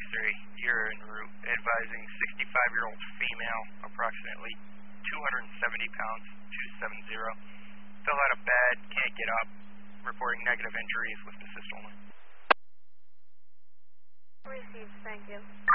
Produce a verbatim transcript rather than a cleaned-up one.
three, you're en route, advising sixty-five-year-old female, approximately two hundred seventy pounds, two seven zero. Fell out of bed, can't get up, reporting negative injuries with the system. Received, thank you.